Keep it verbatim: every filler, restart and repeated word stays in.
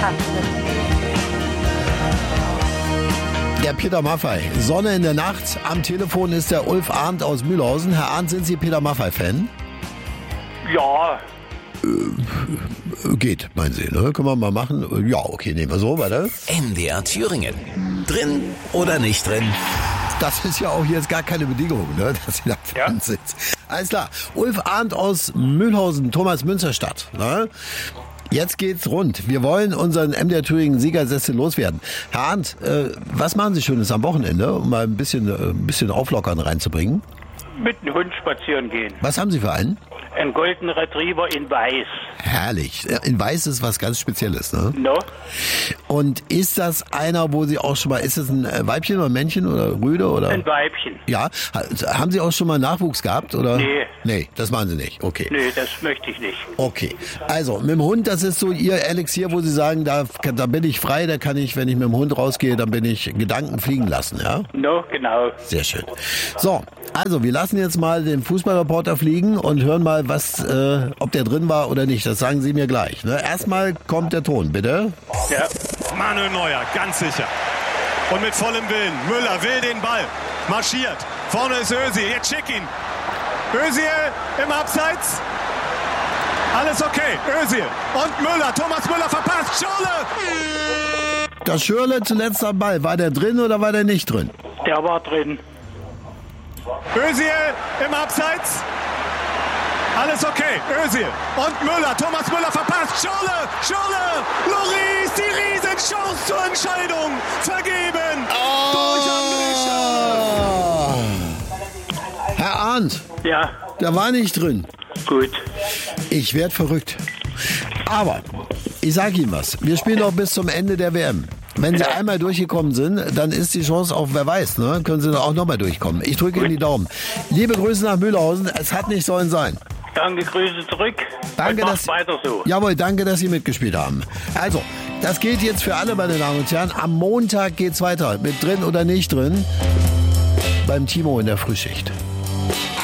Der Peter Maffay. Sonne in der Nacht. Am Telefon ist der Ulf Arndt aus Mühlhausen. Herr Arndt, sind Sie Peter Maffay-Fan? Ja. Äh, geht, meinen Sie, ne? Können wir mal machen? Ja, okay, nehmen wir so, weiter. M D R Thüringen. Drin oder nicht drin? Das ist ja auch jetzt gar keine Bedingung, ne, dass Sie da Ja. drin sind. Alles klar. Ulf Arndt aus Mühlhausen, Thomas Münsterstadt. Ne? Jetzt geht's rund. Wir wollen unseren M D R Thüringen Siegersessel loswerden. Herr Arndt, äh, was machen Sie Schönes am Wochenende, um mal ein bisschen, äh, ein bisschen Auflockern reinzubringen? Mit dem Hund spazieren gehen. Was haben Sie für einen? Ein Golden Retriever in Weiß. Herrlich. In Weiß ist was ganz Spezielles, ne? No? Und ist das einer, wo Sie auch schon mal, ist das ein Weibchen oder ein Männchen oder Rüde oder? Ein Weibchen. Ja. Ha- Haben Sie auch schon mal Nachwuchs gehabt oder? Nee. Nee, das machen Sie nicht. Okay. Nee, das möchte ich nicht. Okay. Also, mit dem Hund, das ist so Ihr Elixier, wo Sie sagen, da, da bin ich frei, da kann ich, wenn ich mit dem Hund rausgehe, dann bin ich Gedanken fliegen lassen, ja? No, genau. Sehr schön. So, also wir lassen jetzt mal den Fußballreporter fliegen und hören mal, was, äh, ob der drin war oder nicht. Das sagen Sie mir gleich. Ne? Erstmal kommt der Ton, bitte. Ja. Manuel Neuer, ganz sicher. Und mit vollem Willen. Müller will den Ball. Marschiert. Vorne ist Özil. Jetzt schick ihn. Özil im Abseits. Alles okay. Özil. Und Müller. Thomas Müller verpasst. Schorle. Das Schürle zuletzt am Ball. War der drin oder war der nicht drin? Der war drin. Özil im Abseits. Alles okay. Özil. Und Müller. Thomas Müller verpasst. Schorle. Schorle. Loris. Die Riesenchance zur Entscheidung. Vergeben. Durch André Schorle. Herr Arndt, Ja, der war nicht drin. gut. Ich werd verrückt. Aber ich sage Ihnen was. Wir spielen noch bis zum Ende der W M. Wenn Sie einmal durchgekommen sind, dann ist die Chance auch, wer weiß, ne? Können Sie auch nochmal durchkommen. Ich drücke Ihnen die Daumen. Liebe Grüße nach Mühlhausen. Es hat nicht sollen sein. Danke, Grüße zurück. Danke, und dass macht weiter so. Jawohl, danke, dass Sie mitgespielt haben. Also, das gilt jetzt für alle, meine Damen und Herren. Am Montag geht's weiter. Mit drin oder nicht drin. Beim Timo in der Frühschicht.